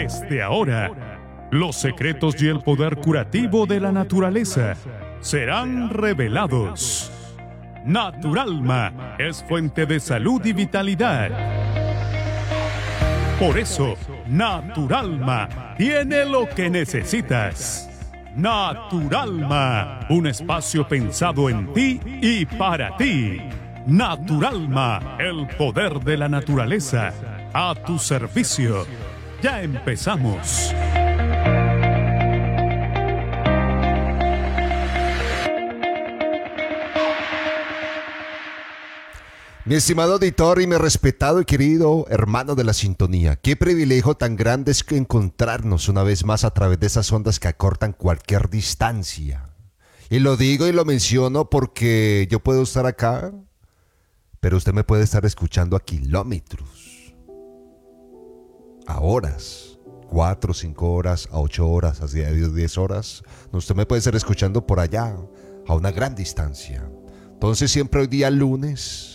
Desde ahora, los secretos y el poder curativo de la naturaleza serán revelados. Naturalma es fuente de salud y vitalidad. Por eso, Naturalma tiene lo que necesitas. Naturalma, un espacio pensado en ti y para ti. Naturalma, el poder de la naturaleza, a tu servicio. Ya empezamos. Mi estimado auditor y mi respetado y querido hermano de la sintonía, qué privilegio tan grande es que encontrarnos una vez más a través de esas ondas que acortan cualquier distancia. Y lo digo y lo menciono porque yo puedo estar acá, pero usted me puede estar escuchando a kilómetros, a horas, 4, 5 horas, a 8 horas, a 10 horas. Usted me puede estar escuchando por allá, a una gran distancia. Entonces siempre hoy día lunes,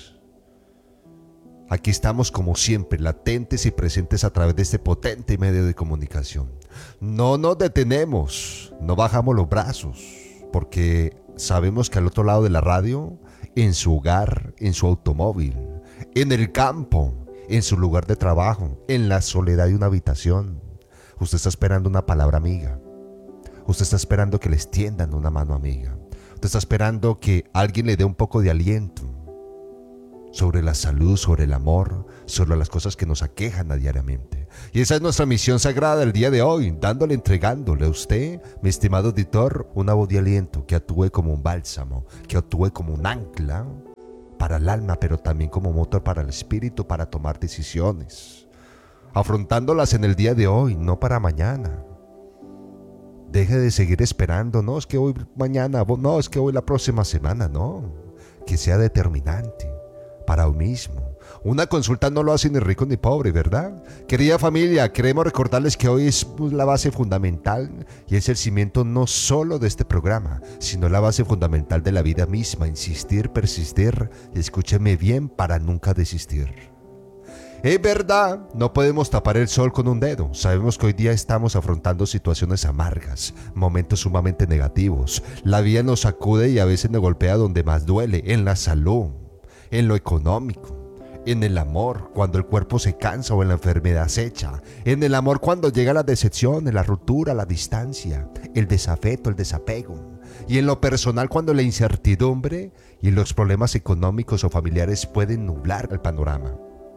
aquí estamos como siempre, latentes y presentes a través de este potente medio de comunicación. No nos detenemos, no bajamos los brazos, porque sabemos que al otro lado de la radio, en su hogar, en su automóvil, en el campo, en su lugar de trabajo, en la soledad de una habitación, usted está esperando una palabra amiga. Usted está esperando que le extiendan una mano amiga. Usted está esperando que alguien le dé un poco de aliento sobre la salud, sobre el amor, sobre las cosas que nos aquejan a diariamente. Y esa es nuestra misión sagrada del día de hoy, entregándole a usted, mi estimado auditor, una voz de aliento que actúe como un bálsamo, que actúe como un ancla para el alma, pero también como motor para el espíritu, para tomar decisiones, afrontándolas en el día de hoy, no para mañana. Deje de seguir esperando, no es que hoy, mañana, no es que hoy, la próxima semana, no, que sea determinante para uno mismo. Una consulta no lo hace ni rico ni pobre, ¿verdad? Querida familia, queremos recordarles que hoy es la base fundamental y es el cimiento no solo de este programa, sino la base fundamental de la vida misma. Insistir, persistir y escúcheme bien para nunca desistir. Es verdad, no podemos tapar el sol con un dedo. Sabemos que hoy día estamos afrontando situaciones amargas, momentos sumamente negativos. La vida nos sacude y a veces nos golpea donde más duele, en la salud, en lo económico, en el amor, cuando el cuerpo se cansa o en la enfermedad acecha, en el amor cuando llega la decepción, en la ruptura, la distancia, el desafeto, el desapego, y en lo personal cuando la incertidumbre y los problemas económicos o familiares pueden nublar el panorama.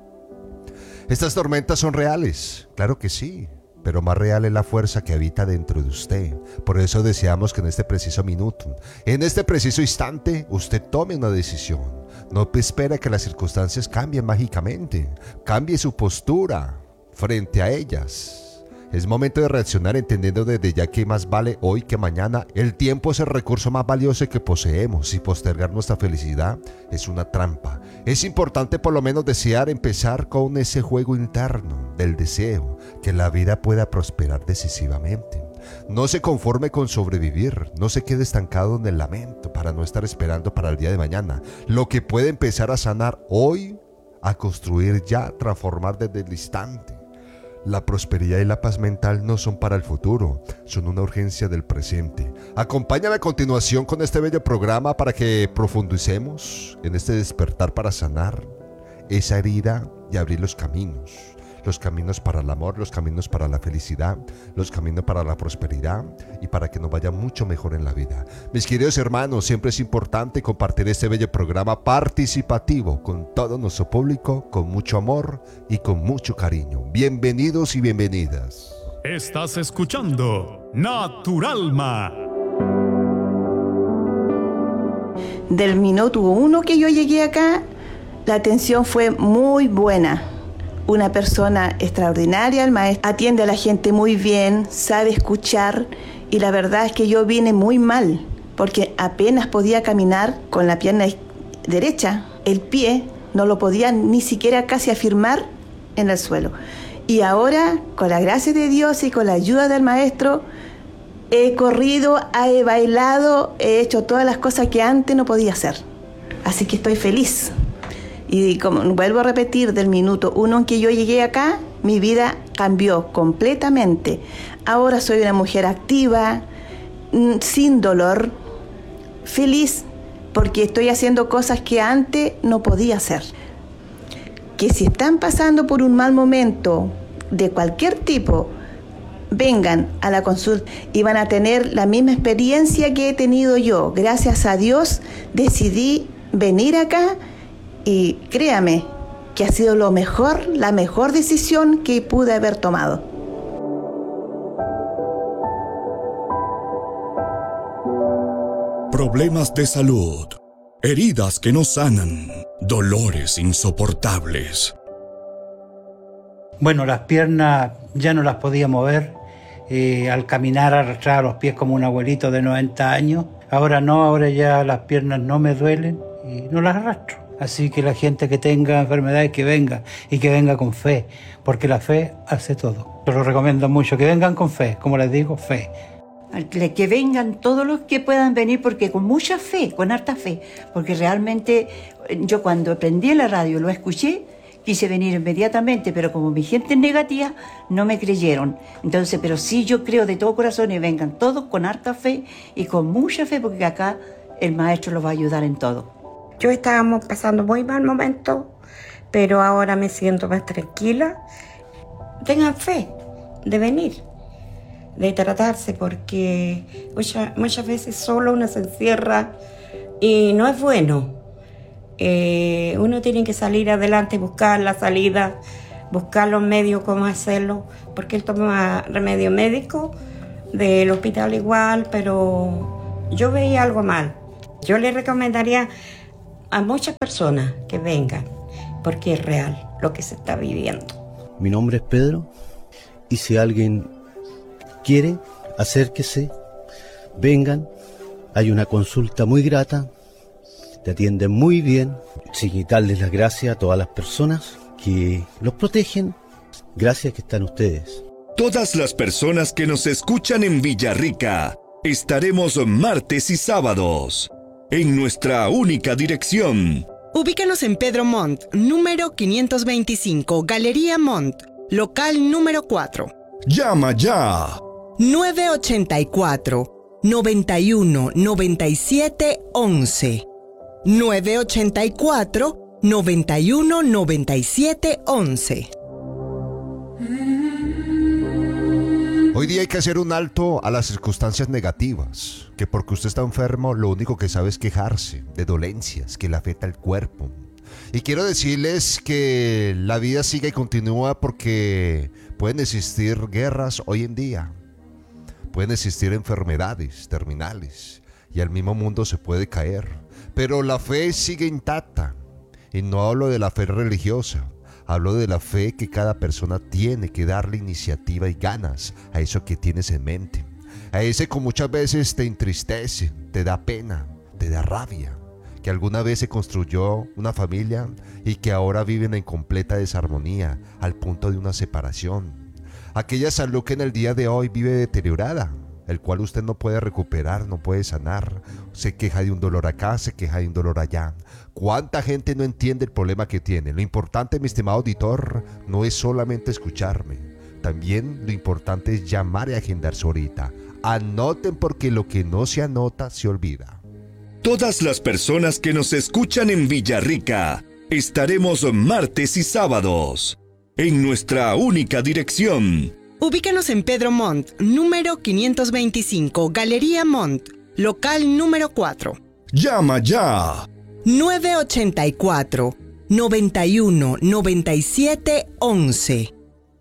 Estas tormentas son reales, claro que sí, pero más real es la fuerza que habita dentro de usted. Por eso deseamos que en este preciso minuto, en este preciso instante, usted tome una decisión. No espera que las circunstancias cambien mágicamente. Cambie su postura frente a ellas. Es momento de reaccionar entendiendo desde ya que más vale hoy que mañana. El tiempo es el recurso más valioso que poseemos y postergar nuestra felicidad es una trampa. Es importante por lo menos desear empezar con ese juego interno del deseo, que la vida pueda prosperar decisivamente. No se conforme con sobrevivir, no se quede estancado en el lamento para no estar esperando para el día de mañana. Lo que puede empezar a sanar hoy, a construir ya, transformar desde el instante. La prosperidad y la paz mental no son para el futuro, son una urgencia del presente. Acompáñame a continuación con este bello programa para que profundicemos en este despertar para sanar esa herida y abrir los caminos para el amor, los caminos para la felicidad, los caminos para la prosperidad y para que nos vaya mucho mejor en la vida. Mis queridos hermanos, siempre es importante compartir este bello programa participativo con todo nuestro público, con mucho amor y con mucho cariño. Bienvenidos y bienvenidas. Estás escuchando Naturalma. Del minuto 1 que yo llegué acá, la atención fue muy buena. Una persona extraordinaria, el maestro atiende a la gente muy bien, sabe escuchar, y la verdad es que yo vine muy mal, porque apenas podía caminar con la pierna derecha, el pie no lo podía ni siquiera casi afirmar en el suelo. Y ahora, con la gracia de Dios y con la ayuda del maestro, he corrido, he bailado, he hecho todas las cosas que antes no podía hacer. Así que estoy feliz. Y como vuelvo a repetir, del minuto 1 en que yo llegué acá, mi vida cambió completamente. Ahora soy una mujer activa, sin dolor, feliz, porque estoy haciendo cosas que antes no podía hacer. Que si están pasando por un mal momento de cualquier tipo, vengan a la consulta y van a tener la misma experiencia que he tenido yo. Gracias a Dios decidí venir acá y créame que ha sido la mejor decisión que pude haber tomado. Problemas de salud, heridas que no sanan, dolores insoportables. Bueno, las piernas ya no las podía mover. Al caminar arrastraba los pies como un abuelito de 90 años. Ahora no, ahora ya las piernas no me duelen y no las arrastro. Así que la gente que tenga enfermedades que venga y que venga con fe, porque la fe hace todo. Yo lo recomiendo mucho, que vengan con fe, como les digo, fe. Que vengan todos los que puedan venir, porque con mucha fe, con harta fe, porque realmente yo cuando prendí la radio lo escuché, quise venir inmediatamente, pero como mi gente es negativa, no me creyeron. Entonces, pero sí yo creo de todo corazón y vengan todos con harta fe y con mucha fe, porque acá el maestro los va a ayudar en todo. Yo estábamos pasando muy mal momento, pero ahora me siento más tranquila. Tengan fe de venir, de tratarse, porque muchas veces solo uno se encierra y no es bueno. Uno tiene que salir adelante, buscar la salida, buscar los medios, cómo hacerlo, porque él toma remedio médico del hospital igual, pero yo veía algo mal. Yo le recomendaría a muchas personas que vengan, porque es real lo que se está viviendo. Mi nombre es Pedro, y si alguien quiere, acérquese, vengan, hay una consulta muy grata, te atienden muy bien, sin darles las gracias a todas las personas que los protegen, gracias que están ustedes. Todas las personas que nos escuchan en Villarrica, estaremos martes y sábados, en nuestra única dirección. Ubícanos en Pedro Montt, número 525, Galería Montt, local número 4. ¡Llama ya! 984 91 97 11. 984 91 97 11. Hoy día hay que hacer un alto a las circunstancias negativas, que porque usted está enfermo lo único que sabe es quejarse de dolencias que le afecta al cuerpo. Y quiero decirles que la vida sigue y continúa, porque pueden existir guerras hoy en día, pueden existir enfermedades terminales y al mismo mundo se puede caer, pero la fe sigue intacta. Y no hablo de la fe religiosa, hablo de la fe que cada persona tiene que darle iniciativa y ganas a eso que tienes en mente, a ese que muchas veces te entristece, te da pena, te da rabia, que alguna vez se construyó una familia y que ahora viven en completa desarmonía al punto de una separación. Aquella salud que en el día de hoy vive deteriorada, el cual usted no puede recuperar, no puede sanar, se queja de un dolor acá, se queja de un dolor allá. ¿Cuánta gente no entiende el problema que tiene? Lo importante, mi estimado auditor, no es solamente escucharme, también lo importante es llamar y agendarse ahorita. Anoten, porque lo que no se anota se olvida. Todas las personas que nos escuchan en Villarrica, estaremos martes y sábados, en nuestra única dirección. Ubícanos en Pedro Montt, número 525, Galería Montt, local número 4. ¡Llama ya! 984 91 97 11.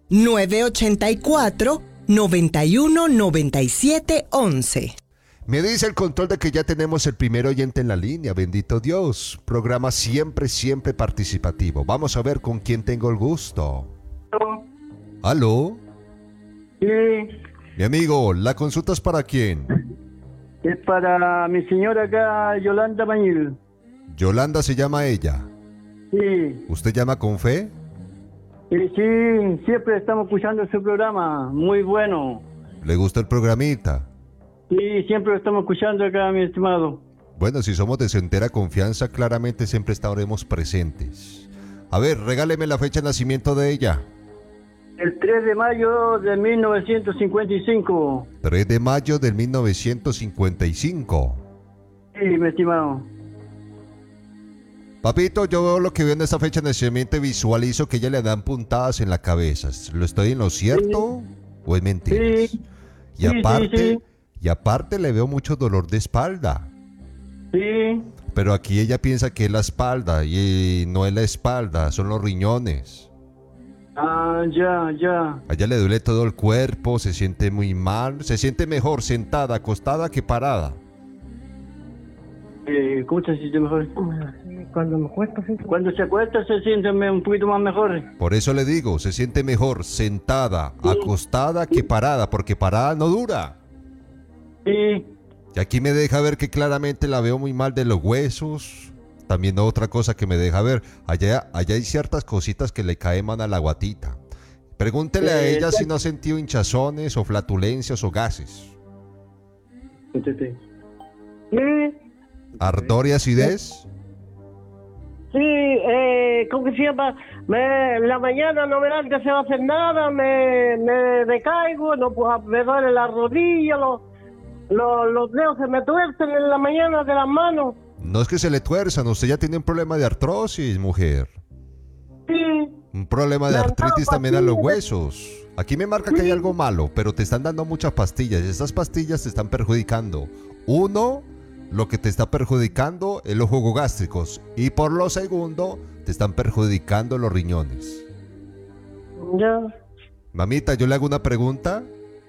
984 91 97 11. Me dice el control de que ya tenemos el primer oyente en la línea, bendito Dios. Programa siempre participativo. Vamos a ver con quién tengo el gusto. ¿Aló? Sí. Mi amigo, ¿la consulta es para quién? Es para mi señora acá, Yolanda Mañil. ¿Yolanda se llama ella? Sí. ¿Usted llama con fe? Sí, siempre estamos escuchando ese programa, muy bueno. ¿Le gusta el programita? Sí, siempre lo estamos escuchando acá, mi estimado. Bueno, si somos de su entera confianza, claramente siempre estaremos presentes. A ver, regáleme la fecha de nacimiento de ella. El 3 de mayo de 1955. 3 de mayo del 1955. Sí, mi estimado. Papito, yo lo que veo en esta fecha en ese mente visualizo que ella le dan puntadas en la cabeza. ¿Lo estoy en lo cierto o es mentira? Sí. Y aparte le veo mucho dolor de espalda. Sí. Pero aquí ella piensa que es la espalda y no es la espalda, son los riñones. Ah, ya. A ella le duele todo el cuerpo, se siente muy mal, se siente mejor sentada, acostada que parada. ¿Cómo se siente mejor? Cuando me acuesto, sí. Cuando se acuesta se siente un poquito más mejor. Por eso le digo, se siente mejor sentada, acostada que parada, porque parada no dura. Sí. Y aquí me deja ver que claramente la veo muy mal de los huesos. También otra cosa que me deja ver, allá hay ciertas cositas que le caen mal a la guatita. Pregúntele a ella si no ha sentido hinchazones o flatulencias o gases. Sí. ¿Ardor y acidez? Sí, ¿cómo que se llama? La mañana no me dan que se va a hacer nada, me decaigo, no, pues, me duele la rodilla, los dedos se me tuercen en la mañana de las manos. No es que se le tuerzan, usted ya tiene un problema de artrosis, mujer. Sí. Un problema de artritis también a los huesos. Aquí me marca que hay algo malo, pero te están dando muchas pastillas y estas pastillas te están perjudicando. Uno, lo que te está perjudicando es los jugos gástricos y por lo segundo, te están perjudicando los riñones. Ya. Mamita, yo le hago una pregunta.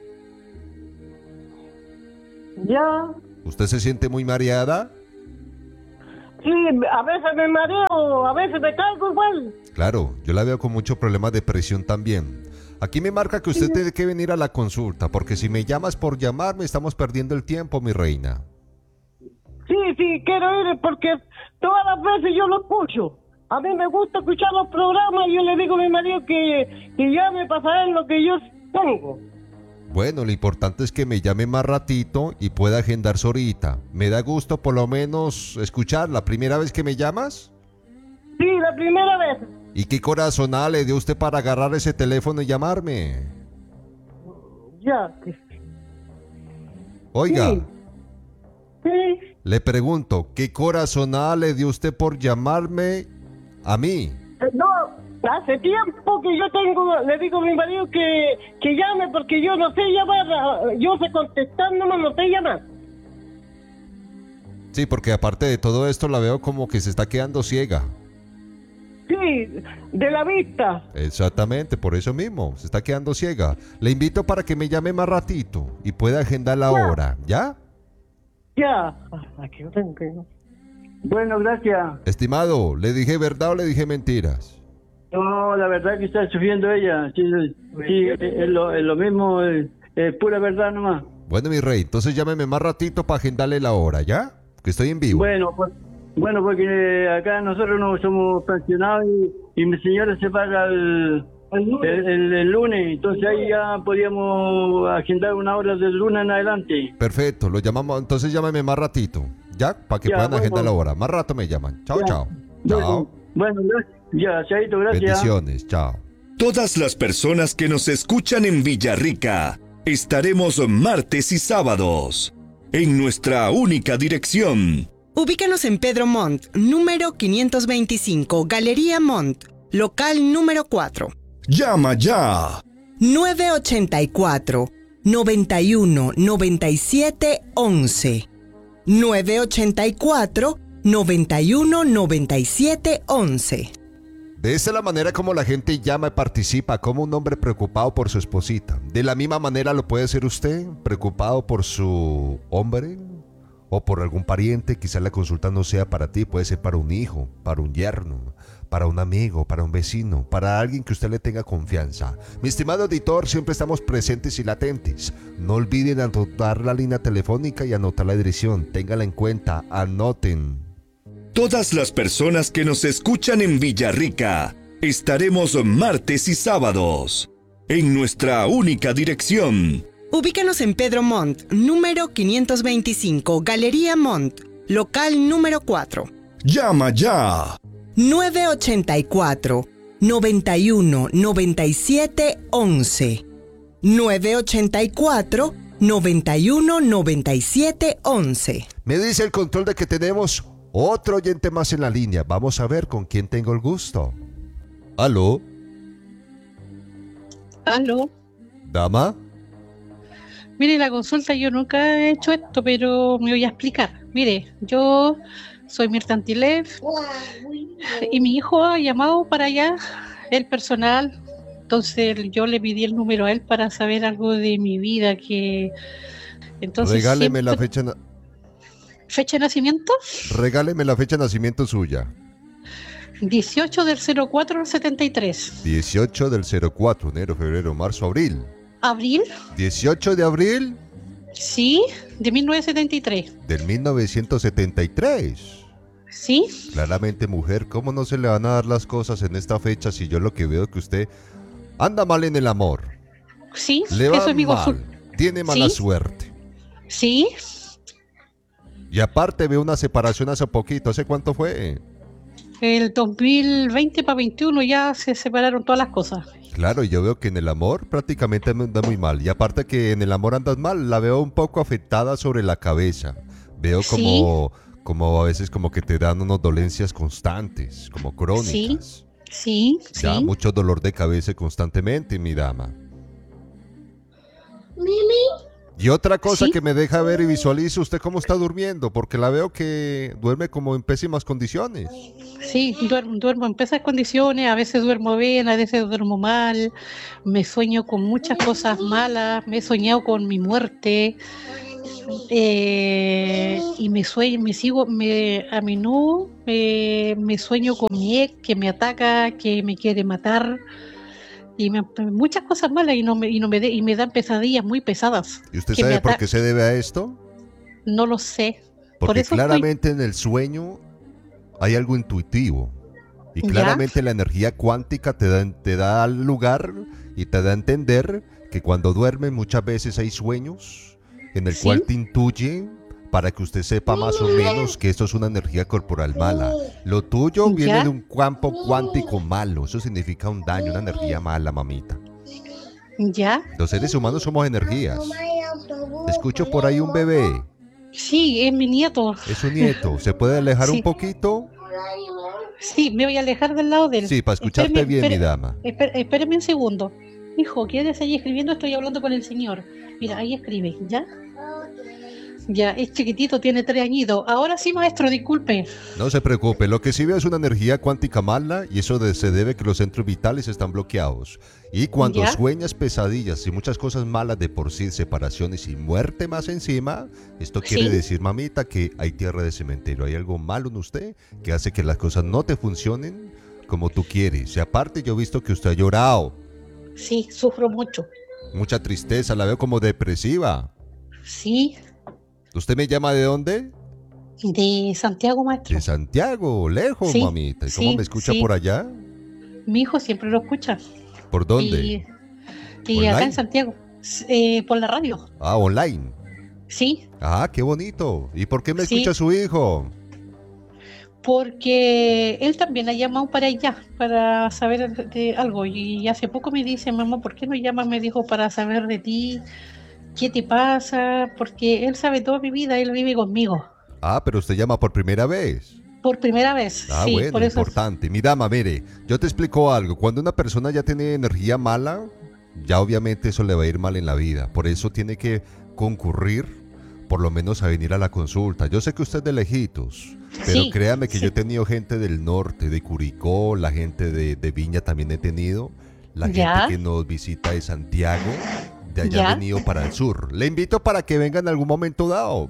Ya. ¿Usted se siente muy mareada? Sí, a veces me mareo, a veces me caigo igual. Claro, yo la veo con mucho problema de presión también. Aquí me marca que usted tiene que venir a la consulta, porque si me llamas por llamarme estamos perdiendo el tiempo, mi reina. Sí, quiero ir porque todas las veces yo lo escucho. A mí me gusta escuchar los programas y yo le digo a mi marido que llame para saber lo que yo tengo. Bueno, lo importante es que me llame más ratito y pueda agendarse ahorita. Me da gusto por lo menos escuchar. ¿La primera vez que me llamas? Sí, la primera vez. ¿Y qué corazonada le dio usted para agarrar ese teléfono y llamarme? Ya. Oiga. Sí. Le pregunto, ¿qué corazonada le dio usted por llamarme a mí? No, hace tiempo que yo le digo a mi marido que llame porque yo no sé llamar, yo sé contestar, no sé llamar. Sí, porque aparte de todo esto la veo como que se está quedando ciega. Sí, de la vista. Exactamente, por eso mismo, se está quedando ciega. Le invito para que me llame más ratito y pueda agendar la hora, ¿ya? Ya. Aquí no tengo que... Bueno, gracias. Estimado, ¿le dije verdad o le dije mentiras? No, la verdad que está sufriendo ella. Sí, es lo mismo, es pura verdad nomás. Bueno, mi rey, entonces llámeme más ratito para agendarle la hora, ¿ya? Que estoy en vivo. Bueno, porque acá nosotros no somos pensionados y mi señora se paga el lunes, entonces ahí ya podíamos agendar una hora del lunes en adelante. Perfecto, lo llamamos, entonces llámeme más ratito, ¿ya? Para que puedan agendar la hora. Más rato me llaman. Chao, chao. Chao. Bueno, ya, chaito, gracias. Bendiciones, chao. Todas las personas que nos escuchan en Villarrica, estaremos martes y sábados en nuestra única dirección. Ubícanos en Pedro Montt, número 525, Galería Montt, local número 4. ¡Llama ya! 984 91 97 11. 984 91 97 11. De esa es la manera como la gente llama y participa, como un hombre preocupado por su esposita. De la misma manera lo puede ser usted, preocupado por su hombre o por algún pariente. Quizás la consulta no sea para ti, puede ser para un hijo, para un yerno, para un amigo, para un vecino, para alguien que usted le tenga confianza. Mi estimado editor, siempre estamos presentes y latentes. No olviden anotar la línea telefónica y anotar la dirección. Téngala en cuenta, anoten. Todas las personas que nos escuchan en Villarrica, estaremos martes y sábados en nuestra única dirección. Ubícanos en Pedro Montt, número 525, Galería Montt, local número 4. ¡Llama ya! 984 91 97 11. 984 91 97 11. Me dice el control de que tenemos otro oyente más en la línea. Vamos a ver con quién tengo el gusto. ¿Aló? ¿Aló? ¿Dama? Mire, la consulta yo nunca he hecho esto, pero me voy a explicar. Mire, yo soy Mirta Antilev y mi hijo ha llamado para allá, el personal. Entonces yo le pedí el número a él para saber algo de mi vida. Entonces regáleme siempre... la fecha. ¿Fecha de nacimiento? Regáleme la fecha de nacimiento suya. 18 del 04 del 73. 18 del 04, enero, febrero, marzo, abril. ¿Abril? 18 de abril. Sí, de 1973. Del 1973. Sí. Claramente, mujer, ¿cómo no se le van a dar las cosas en esta fecha si yo lo que veo es que usted anda mal en el amor? Sí, le va eso es mi mal, consulta. tiene mala ¿Sí? suerte. Sí. Y aparte veo una separación hace poquito. ¿Hace cuánto fue? El 2020 para 21 ya se separaron todas las cosas. Claro, yo veo que en el amor prácticamente me anda muy mal. Y aparte que en el amor andas mal, la veo un poco afectada sobre la cabeza. Veo como a veces como que te dan unas dolencias constantes, como crónicas. Sí. Ya, mucho dolor de cabeza constantemente, mi dama. Y otra cosa que me deja ver y visualizo, ¿usted cómo está durmiendo? Porque la veo que duerme como en pésimas condiciones. Sí, duermo en pésimas condiciones, a veces duermo bien, a veces duermo mal, me sueño con muchas cosas malas, me he soñado con mi muerte, y me sueño con mi ex que me ataca, que me quiere matar. Y muchas cosas malas y me dan pesadillas muy pesadas. ¿Y usted sabe por qué se debe a esto? No lo sé. Porque por eso claramente en el sueño hay algo intuitivo. Y claramente la energía cuántica te da lugar y te da a entender que cuando duermes muchas veces hay sueños en el cual te intuyen para que usted sepa más o menos que esto es una energía corporal mala. Lo tuyo viene de un campo cuántico malo. Eso significa un daño, una energía mala, mamita. ¿Ya? Los seres humanos somos energías. Escucho por ahí un bebé. Sí, es mi nieto. Es su nieto. ¿Se puede alejar un poquito? Sí, me voy a alejar del lado de él. Sí, para escucharte bien, mi dama. Espéreme un segundo. Hijo, ¿quieres seguir escribiendo? Estoy hablando con el señor. Mira, ahí escribe, ¿ya? Ya, es chiquitito, tiene 3 añitos. Ahora sí, maestro, disculpe. No se preocupe, lo que sí veo es una energía cuántica mala y eso se debe a que los centros vitales están bloqueados. Y cuando sueñas pesadillas y muchas cosas malas de por sí, separaciones y muerte más encima, esto quiere decir, mamita, que hay tierra de cementerio. Hay algo malo en usted que hace que las cosas no te funcionen como tú quieres. Y aparte yo he visto que usted ha llorado. Sí, sufro mucho. Mucha tristeza, la veo como depresiva. Sí. ¿Usted me llama de dónde? De Santiago, maestro. De Santiago, lejos, mamita. ¿Y cómo me escucha por allá? Mi hijo siempre lo escucha. ¿Por dónde? Y acá en Santiago, por la radio. Ah, online. Sí. Ah, qué bonito. ¿Y por qué me escucha su hijo? Porque él también ha llamado para allá, para saber de algo. Y hace poco me dice, mamá, ¿por qué no llamas? Me dijo, para saber de ti. ¿Qué te pasa? Porque él sabe toda mi vida, él vive conmigo. Ah, pero usted llama por primera vez. Por primera vez, ah, sí. Bueno, por eso importante. Mi dama, mire, yo te explico algo. Cuando una persona ya tiene energía mala, ya obviamente eso le va a ir mal en la vida. Por eso tiene que concurrir, por lo menos a venir a la consulta. Yo sé que usted es de lejitos, pero créame que yo he tenido gente del norte, de Curicó, la gente de Viña también he tenido, la gente que nos visita de Santiago, de allá han venido para el sur. Le invito para que venga en algún momento dado.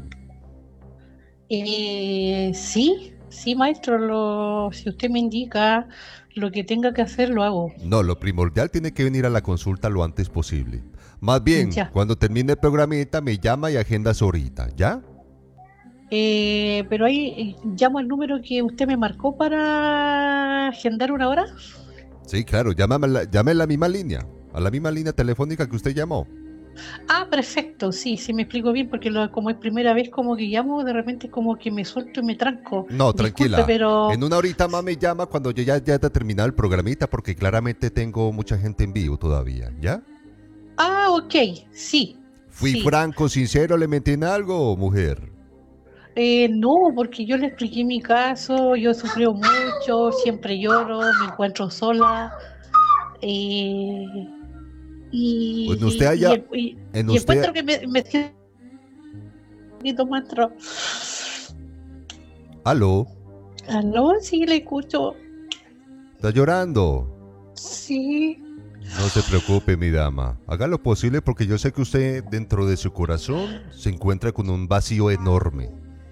Sí, maestro, si usted me indica lo que tenga que hacer, lo hago. No, lo primordial tiene que venir a la consulta lo antes posible. Más bien, cuando termine el programita, me llama y agendas ahorita, ¿ya? Pero ahí llamo el número que usted me marcó para agendar una hora. Sí, claro, llame a la misma línea telefónica que usted llamó. Ah, perfecto, sí, me explico bien, porque como es primera vez como que llamo, de repente como que me suelto y me tranco. No, Disculpe, tranquila. pero... En una horita más me llama cuando yo ya haya terminado el programita, porque claramente tengo mucha gente en vivo todavía, ¿ya? Ah, ok, sí. Fui sí. franco, sincero, ¿le metí en algo, mujer? No, porque yo le expliqué mi caso, yo he sufrido mucho, siempre lloro, me encuentro sola. Bueno, usted allá... encuentro que me siento maestro. ¿Aló? ¿Aló? Sí, le escucho. ¿Está llorando? Sí. No se preocupe, mi dama. Haga lo posible porque yo sé que usted dentro de su corazón se encuentra con un vacío enorme.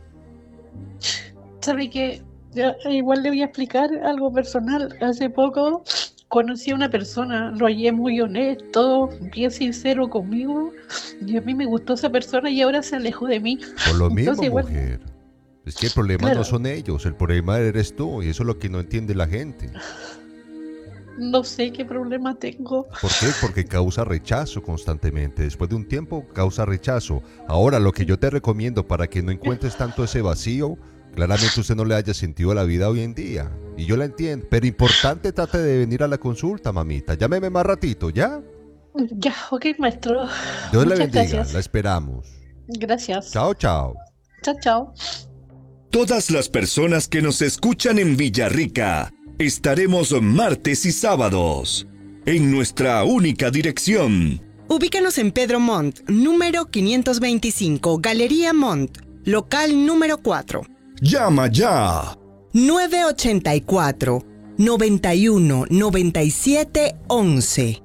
¿Sabe qué? Igual le voy a explicar algo personal. Hace poco conocí a una persona, lo hallé muy honesto, bien sincero conmigo, y a mí me gustó esa persona y ahora se alejó de mí. Por lo mismo, Entonces, igual, mujer. Es que el problema claro, no son ellos, el problema eres tú, y eso es lo que no entiende la gente. no sé qué problema tengo. ¿Por qué? Porque causa rechazo constantemente. Después de un tiempo causa rechazo. Ahora, lo que yo te recomiendo para que no encuentres tanto ese vacío, claramente usted no le haya sentido a la vida hoy en día. Y yo la entiendo. Pero importante, trate de venir a la consulta, mamita. Llámeme más ratito, ¿ya? Ya, ok, maestro. Dios le Muchas bendiga. gracias. La esperamos. Gracias. Chao, chao. Chao, chao. Todas las personas que nos escuchan en Villarrica, estaremos martes y sábados en nuestra única dirección. Ubícanos en Pedro Montt, número 525, Galería Montt, local número 4. Llama ya. 984 91 97 11.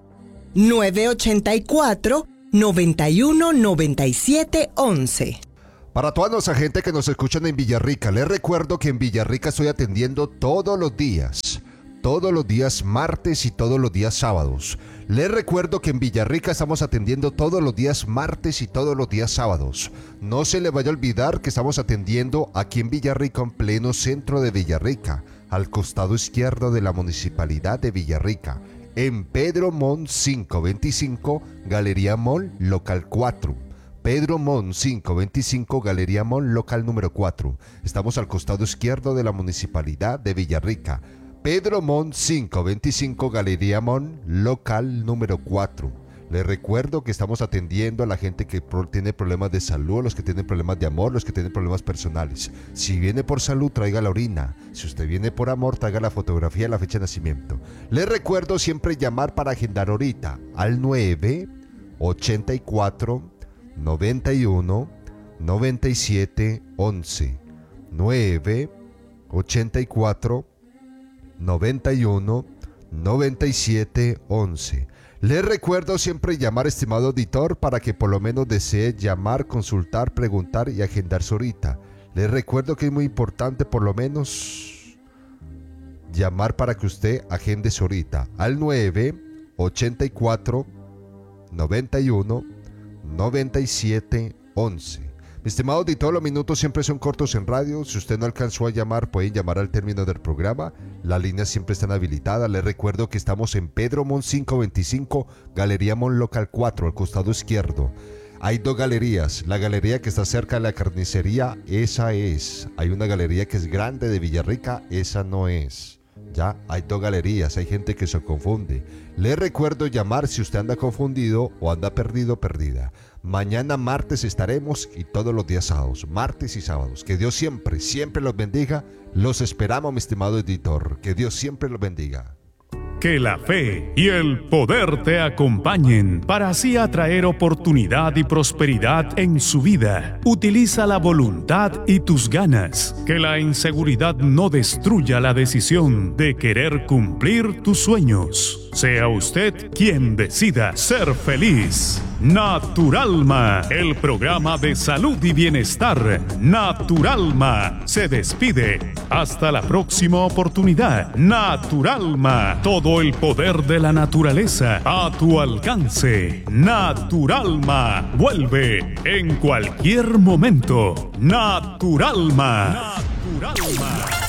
984 91 97 11. Para toda nuestra gente que nos escuchan en Villarrica, les recuerdo que en Villarrica estoy atendiendo todos los días martes y todos los días sábados. Les recuerdo que en Villarrica estamos atendiendo todos los días martes y todos los días sábados. No se le vaya a olvidar que estamos atendiendo aquí en Villarrica, en pleno centro de Villarrica, al costado izquierdo de la Municipalidad de Villarrica, en Pedro Montt 525, Galería Mall, local 4. Pedro Montt 525, Galería Mall, local número 4. Estamos al costado izquierdo de la Municipalidad de Villarrica. Pedro Montt 525, Galería Mall, local número 4. Les recuerdo que estamos atendiendo a la gente que tiene problemas de salud, los que tienen problemas de amor, los que tienen problemas personales. Si viene por salud, traiga la orina. Si usted viene por amor, traiga la fotografía y la fecha de nacimiento. Les recuerdo siempre llamar para agendar ahorita al 984 91 97 11. 984 91 97 11. Les recuerdo siempre llamar, estimado auditor, para que por lo menos desee llamar, consultar, preguntar y agendarse ahorita. Les recuerdo que es muy importante por lo menos llamar para que usted agende ahorita al 984 91 97 11. Mi estimado auditor, los minutos siempre son cortos en radio. Si usted no alcanzó a llamar, pueden llamar al término del programa. Las líneas siempre están habilitadas. Les recuerdo que estamos en Pedro Montt 525, Galería Mall, local 4, al costado izquierdo. Hay dos galerías. La galería que está cerca de la carnicería, esa es. Hay una galería que es grande de Villarrica, esa no es. Ya, hay dos galerías, hay gente que se confunde. Les recuerdo llamar si usted anda confundido o anda perdido, perdida. Mañana martes estaremos y todos los días sábados, martes y sábados. Que Dios siempre, siempre los bendiga. Los esperamos, mi estimado editor. Que Dios siempre los bendiga. Que la fe y el poder te acompañen para así atraer oportunidad y prosperidad en su vida. Utiliza la voluntad y tus ganas. Que la inseguridad no destruya la decisión de querer cumplir tus sueños. Sea usted quien decida ser feliz. Naturalma, el programa de salud y bienestar. Naturalma se despide. Hasta la próxima oportunidad. Naturalma, todo el poder de la naturaleza a tu alcance. Naturalma, vuelve en cualquier momento. Naturalma. Naturalma.